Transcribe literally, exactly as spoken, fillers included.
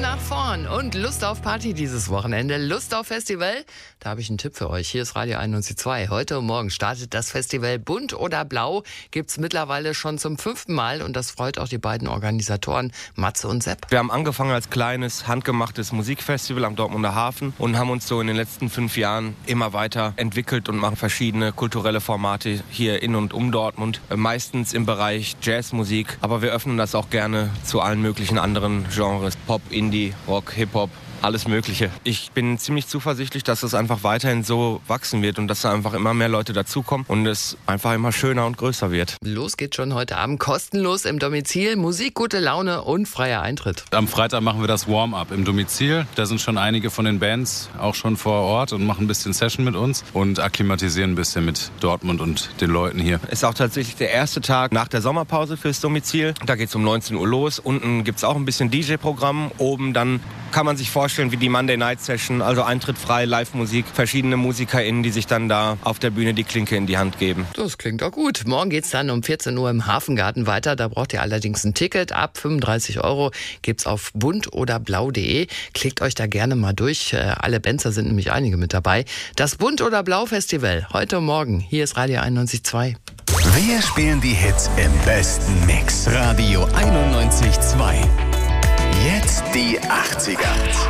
nach vorn und Lust auf Party dieses Wochenende, Lust auf Festival? Da habe ich einen Tipp für euch. Hier ist Radio einundneunzig Komma zwei. Heute und morgen startet das Festival Bunt oder Blau. Gibt's mittlerweile schon zum fünften Mal und das freut auch die beiden Organisatoren Matze und Sepp. Wir haben angefangen als kleines, handgemachtes Musikfestival am Dortmunder Hafen und haben uns so in den letzten fünf Jahren immer weiter entwickelt und machen verschiedene kulturelle Formate hier in und um Dortmund. Meistens im Bereich Jazzmusik, aber wir öffnen das auch gerne zu allen möglichen anderen Genres. Pop, Indie, Rock, Hip-Hop. Alles Mögliche. Ich bin ziemlich zuversichtlich, dass es einfach weiterhin so wachsen wird und dass da einfach immer mehr Leute dazukommen und es einfach immer schöner und größer wird. Los geht's schon heute Abend, kostenlos im Domizil, Musik, gute Laune und freier Eintritt. Am Freitag machen wir das Warm-up im Domizil. Da sind schon einige von den Bands auch schon vor Ort und machen ein bisschen Session mit uns und akklimatisieren ein bisschen mit Dortmund und den Leuten hier. Ist auch tatsächlich der erste Tag nach der Sommerpause fürs Domizil. Da geht's um neunzehn Uhr los. Unten gibt's auch ein bisschen D J-Programm. Oben dann kann man sich vorstellen wie die Monday Night Session, also Eintritt frei, Live-Musik, verschiedene MusikerInnen, die sich dann da auf der Bühne die Klinke in die Hand geben. Das klingt doch gut. Morgen geht's dann um vierzehn Uhr im Hafengarten weiter. Da braucht ihr allerdings ein Ticket. Ab fünfunddreißig Euro gibt's auf bunt oder blau punkt de. Klickt euch da gerne mal durch. Alle Bands, da sind nämlich einige mit dabei. Das Bunt oder Blau Festival, heute und morgen. Hier ist Radio einundneunzig Komma zwei. Wir spielen die Hits im besten Mix. Radio einundneunzig Komma zwei. Jetzt die achtziger.